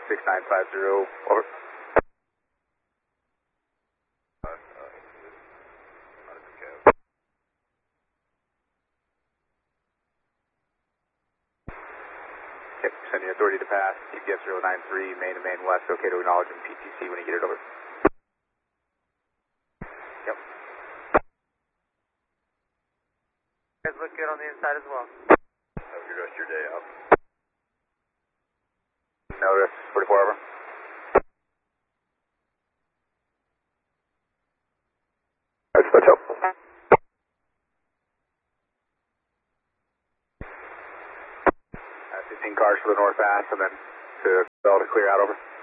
6950, over. Okay, sending authority to pass, TPS 093, main to main west, okay to acknowledge in PTC when you get it over. Yep. Guys look good on the inside as well. Have a good rest of your day, up. Notice, 44 over. Alright, switch up. 15 cars to the north fast and then to clear out over.